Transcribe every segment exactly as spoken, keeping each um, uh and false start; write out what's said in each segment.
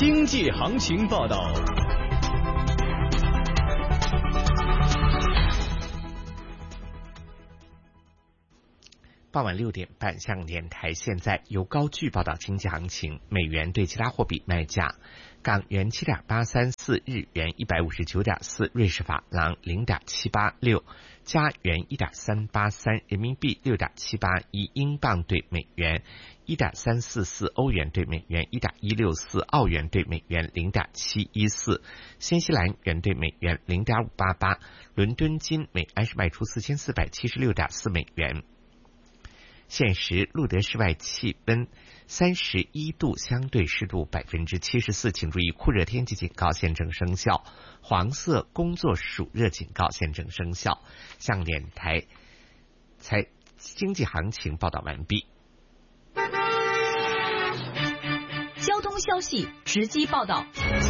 经济行情报道。 傍晚六点半，香港电台现在由高聚报道经济行情。美元对其他货币卖价：港元七点八三四，日元一百五十九点四，瑞士法郎零点七八六，加元一点三八三，人民币六点七八一，英镑对美元一点三四四，欧元对美元一点一六四，澳元对美元零点七一四，新西兰元对美元零点五八八。伦敦金每安士卖出四千四百七十六点四美元。现时录得室外气温三十一度，相对湿度百分之七十四，请注意酷热天气警告现正生效，黄色工作暑热警告现正生效。香港电台财经济行情报道完毕。 交通消息直击报道。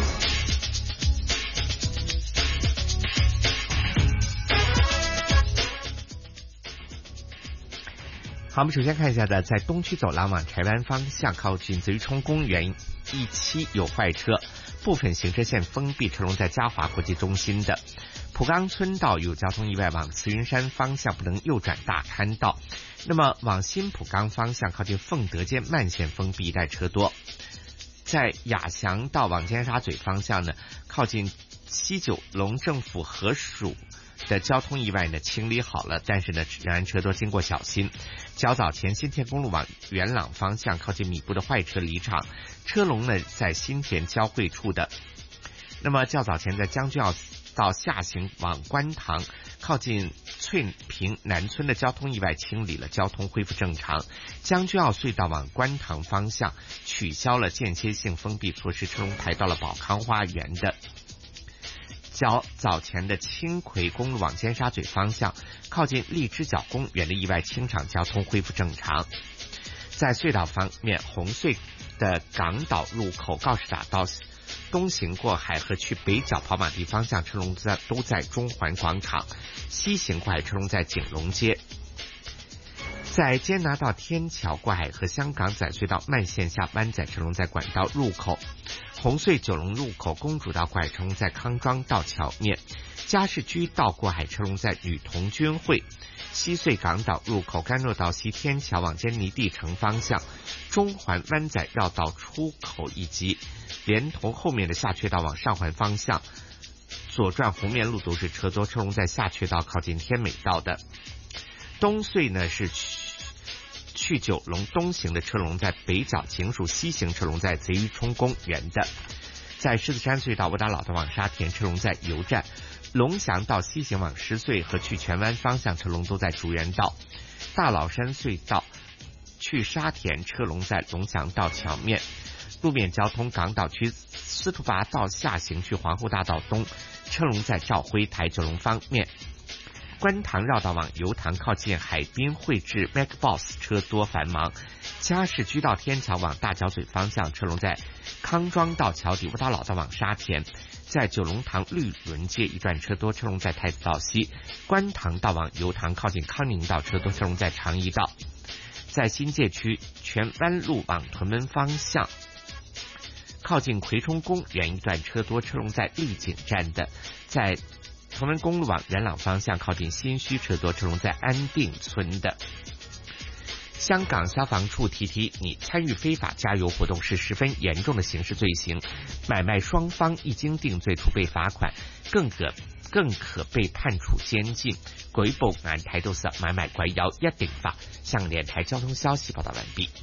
好，我们首先看一下的，在东区走廊往柴湾方向靠近紫玉冲公园一期有坏车，部分行车线封闭，车龙在嘉华国际中心的浦冈村道有交通意外，往慈云山方向不能右转大坑道。那么往新浦冈方向靠近凤德街慢线封闭，一带车多。在雅祥道往尖沙咀方向呢，靠近西九龙政府合署的交通意外呢清理好了，但是呢仍然车多，经过小心。较早前新田公路往元朗方向靠近米布的坏车离场，车龙呢在新田交汇处的。那么较早前在将军澳到下行往观塘靠近翠屏南村的交通意外清理了，交通恢复正常。将军澳隧道往观塘方向取消了间歇性封闭措施，车龙排到了宝康花园的。较早前的青葵公路往尖沙咀方向靠近荔枝角公园的意外清场，交通恢复正常。在隧道方面，红隧的港岛入口告士打道东行过海和去北角跑马地方向车龙在都在中环广场，西行过海车龙在景隆街。在坚拿道天桥过海和香港仔隧道慢线下湾仔车龙在管道入口，红隧九龙入口公主道过海车龙在康庄道桥面，嘉士居道过海车龙在女童军会，西隧港岛入口甘若道西天桥往坚尼地城方向，中环湾仔绕道出口以及连同后面的下阙道往上环方向，左转红棉路都是车多，车龙在下阙道靠近天美道的。东隧呢是去去九龙东行的车龙在北角警署，西行车龙在贼鱼冲公园的。在狮子山隧道窝打老道往沙田车龙在油站，龙翔道西行往狮隧和去荃湾方向车龙都在竹园道。大老山隧道去沙田车龙在龙翔道桥面。路面交通，港岛区司徒拔道下行去皇后大道东，车龙在兆辉台。九龙方面，观塘绕道往油塘靠近海滨汇至 MacBoss 车多繁忙，嘉士居道天桥往大角咀方向车龙在康庄道桥底，窝打老道往沙田，在九龙塘绿轮街一段车多，车龙在太子道西，观塘道往油塘靠近康宁道车多，车龙在长怡道。在新界区荃湾路往屯门方向靠近葵涌公园一段车多，车龙在丽景站的。在屯门公路往元朗方向靠近新墟车多，车龙在安定村的。香港消防处提提你，参与非法加油活动是十分严重的刑事罪行，买卖双方一经定罪，除被罚款，更可更可被判处监禁。舉報眼睇到實買賣貴有一定法。香港電台交通消息報道完畢。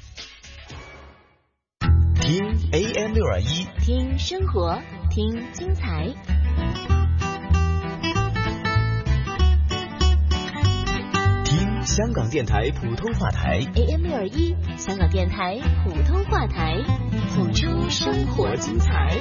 聽 A M 六二一， 聽生活，聽精彩。 聽香港電台普通話台 A M 六二一，香港電台普通話台，谱出生活精彩。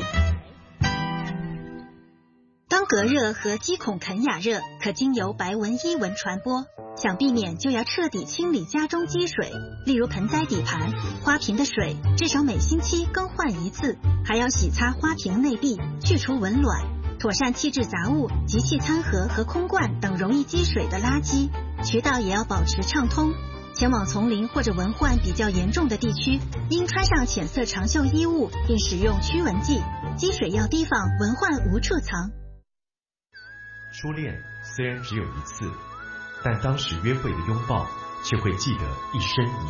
登革热和肌孔肯雅热可经由白纹伊蚊传播，想避免就要彻底清理家中积水，例如盆栽底盘、花瓶的水，至少每星期更换一次，还要洗擦花瓶内壁，去除蚊卵，妥善弃置杂物及弃餐盒和空罐等容易积水的垃圾，渠道也要保持畅通。 前往丛林或者蚊患比较严重的地区，应穿上浅色长袖衣物，并使用驱蚊剂。积水要提防，蚊患无处藏。 初恋虽然只有一次，但当时约会的拥抱却会记得一生一